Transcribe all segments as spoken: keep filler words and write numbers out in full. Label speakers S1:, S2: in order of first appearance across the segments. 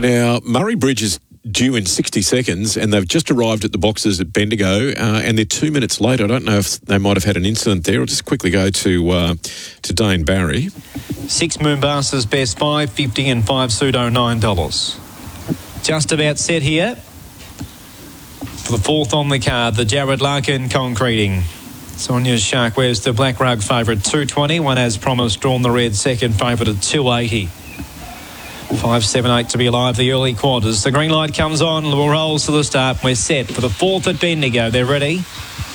S1: Now, Murray Bridge is due in sixty seconds, and they've just arrived at the boxes at Bendigo, uh, and they're two minutes late. I don't know if they might have had an incident there. I'll just quickly go to uh, to Dane Barry.
S2: Six Mombassa's best, five fifty and five pseudo nine dollars. Just about set here for the fourth on the card, the Jared Larkin concreting. Sonia's Shark wears the black rug favourite two twenty. One as promised, drawn the red second favourite at two eighty. five seven eight to be alive, the early quarters. The green light comes on, rolls to the start. We're set for the fourth at Bendigo. They're ready.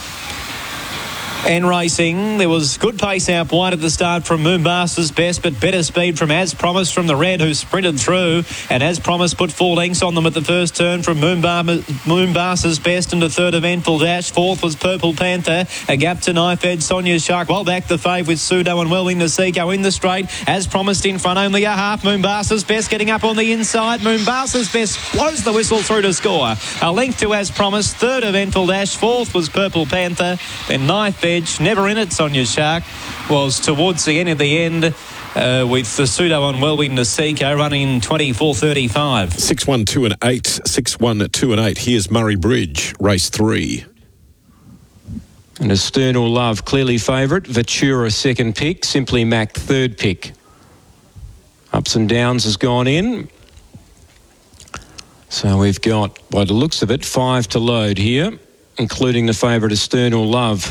S2: And racing, there was good pace out wide at the start from Mombassa's best, but better speed from As Promised from the red, who sprinted through. And As Promised put four lengths on them at the first turn from Mombassa's best into third Eventful Dash. Fourth was Purple Panther. A gap to Knife Edge, Sonia's Shark. Well back the fave with Pseudo and Well in the Seco in the straight. As Promised in front, only a half. Mombassa's best getting up on the inside. Mombassa's best blows the whistle through to score. A length to As Promised. Third Eventful Dash. Fourth was Purple Panther. Then Knife Edge. Never in it, Sonia's Shark was towards the end of the end uh, with the Pseudo and Welwyn Nasiko running twenty-four thirty-five.
S1: six one two and eight, six one two and eight. Here's Murray Bridge, race three.
S3: And Asternal Love, clearly favourite. Ventura, second pick. Simply Mac, third pick. Ups and Downs has gone in. So we've got, by the looks of it, five to load here, including the favourite Asternal Love.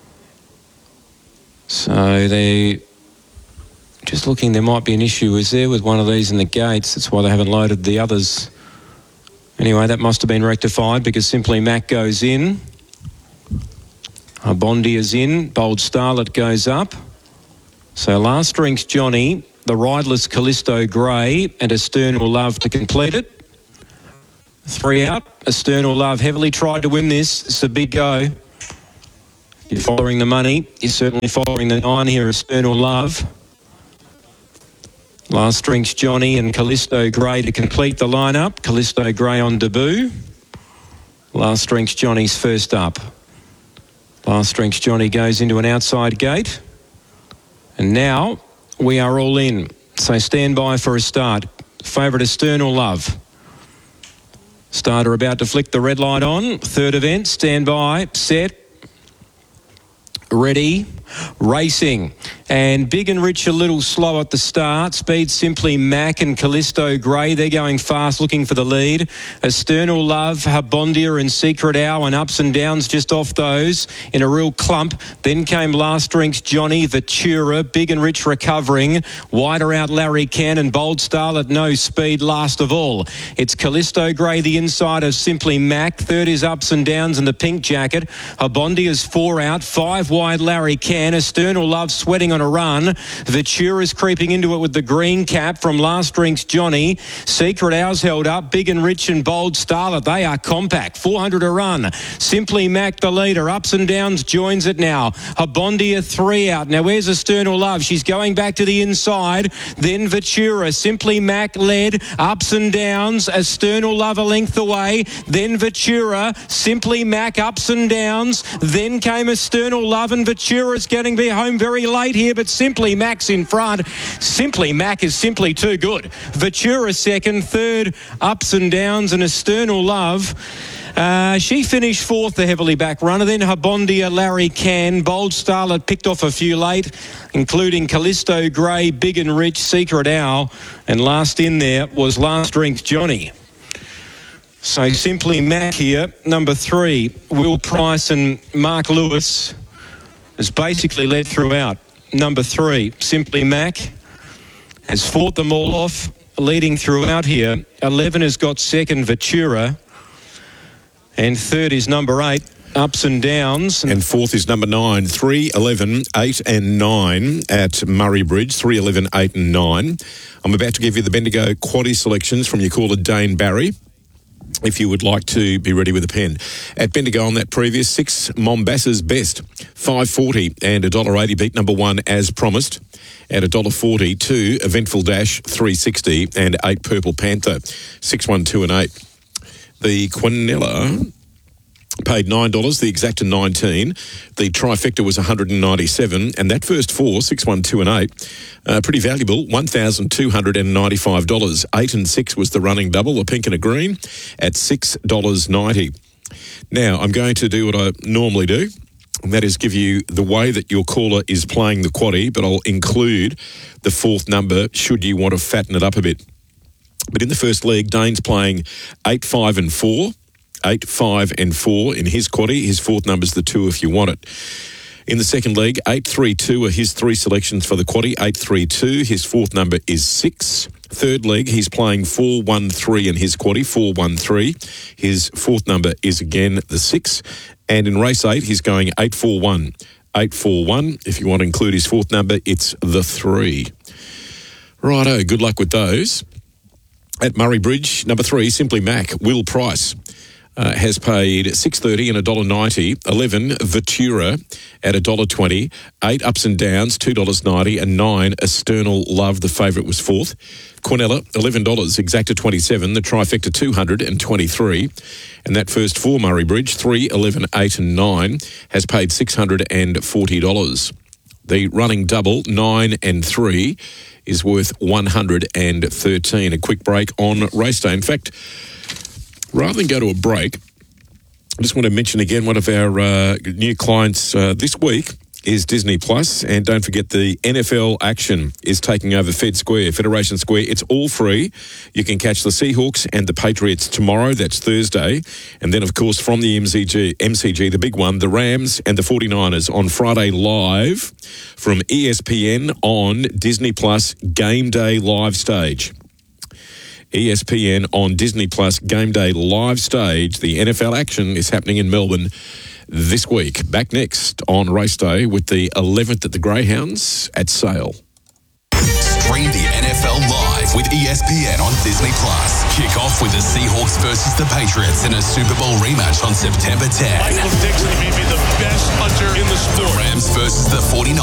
S3: So they just looking, there might be an issue, is there, with one of these in the gates? That's why they haven't loaded the others. Anyway, that must have been rectified because Simply Mac goes in. Bondi is in. Bold Starlet goes up. So last drinks Johnny, the rideless Callisto Grey, and Asternal Love to complete it. Three out. Asternal Love heavily tried to win this. It's a big go. You're following the money. You're certainly following the nine here, Asternal Love. Last drinks Johnny and Callisto Grey to complete the lineup. Callisto Grey on debut. Last drinks Johnny's first up. Last drinks Johnny goes into an outside gate. And now we are all in. So stand by for a start. Favourite Asternal Love. Starter about to flick the red light on. Third event, stand by, set. Ready, racing. And Big and Rich a little slow at the start. Speed Simply Mac and Callisto Grey. They're going fast, looking for the lead. Asternal Love, Habondia and Secret Hour, and Ups and Downs just off those in a real clump. Then came Last Drinks Johnny, Ventura, Big and Rich recovering. Wider out Larry Can and Bold Star at no speed last of all. It's Callisto Grey, the inside of Simply Mac. Third is Ups and Downs in the pink jacket. Habondia's four out. Five wide Larry Can. Asternal Love sweating on a run. Ventura's creeping into it with the green cap from Last Drinks Johnny. Secret Hours held up. Big and Rich and Bold Starlet. They are compact. four hundred a run. Simply Mac the leader. Ups and Downs joins it now. Habondia three out. Now where's Asternal Love? She's going back to the inside. Then Ventura. Simply Mac led. Ups and Downs. Asternal Love a length away. Then Ventura. Simply Mac. Ups and Downs. Then came Asternal Love, and Ventura's getting be home very late here, but Simply Mac's in front. Simply Mac is simply too good. Ventura second, third Ups and Downs, and Asternal Love. Uh, she finished fourth, the heavily back runner. Then Habondia, Larry Can, Bold Starlet picked off a few late, including Callisto Grey, Big and Rich, Secret Owl, and last in there was Last Drinks Johnny. So Simply Mac here, number three, Will Price and Mark Lewis has basically led throughout. Number three, Simply Mac, has fought them all off, leading throughout here. eleven has got second, Ventura. And third is number eight, Ups and Downs.
S1: And fourth is number nine, three, eleven, eight and nine at Murray Bridge, three, eleven, eight and nine. I'm about to give you the Bendigo quaddie selections from your caller Dane Barry, if you would like to be ready with a pen. At Bendigo on that previous, six Mombassa's best, five forty and one dollar eighty beat number one As Promised. At one dollar forty, two Eventful Dash, three sixty, and eight Purple Panther, six one two and eight. The Quinella paid nine dollars, the exacta nineteen. The trifecta was one hundred ninety-seven, and that first four, six, one, two and eight, uh, pretty valuable, one thousand two hundred ninety-five dollars. eight and six was the running double, a pink and a green, at six dollars ninety. Now, I'm going to do what I normally do, and that is give you the way that your caller is playing the quaddie, but I'll include the fourth number should you want to fatten it up a bit. But in the first leg, Dane's playing eight, five and four. eight, five and four in his quaddie. His fourth number's the two if you want it. In the second leg, eight, three, two are his three selections for the quaddie. eight, three, two. His fourth number is six. Third leg, he's playing four, one, three in his quaddie. four, one, three. His fourth number is again the six. And in race eight, he's going eight, four, one. eight, four, one. If you want to include his fourth number, it's the three. Righto, good luck with those. At Murray Bridge, number three, Simply Mac, Will Price. Uh, has paid six thirty and one dollar ninety. eleven, Ventura at one dollar twenty. eight, Ups and Downs, two dollars ninety. And nine, Esternal Love, the favourite, was fourth. Cornella, eleven dollars. Exacta twenty-seven. The trifecta, two hundred twenty-three. And that first four, Murray Bridge, three, eleven, eight and nine, has paid six hundred forty dollars. The running double, nine and three, is worth one hundred thirteen. A quick break on race day. In fact, rather than go to a break, I just want to mention again one of our uh, new clients uh, this week is Disney Plus, and don't forget the N F L action is taking over Fed Square, Federation Square. It's all free. You can catch the Seahawks and the Patriots tomorrow. That's Thursday. And then, of course, from the M C G, M C G, the big one, the Rams and the forty-niners on Friday live from E S P N on Disney Plus Game Day Live Stage. E S P N on Disney Plus Game Day Live Stage. The N F L action is happening in Melbourne this week. Back next on race day with the eleventh at the Greyhounds at Sale.
S4: Stream the N F L live with E S P N on Disney Plus. Kick off with the Seahawks versus the Patriots in a Super Bowl rematch on September tenth.
S5: Michael Dixon, maybe the